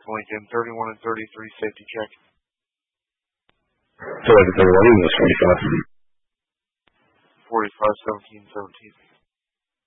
Lincoln, 31 and 33, safety check. So like the 31 was 45. 45, 17, 17.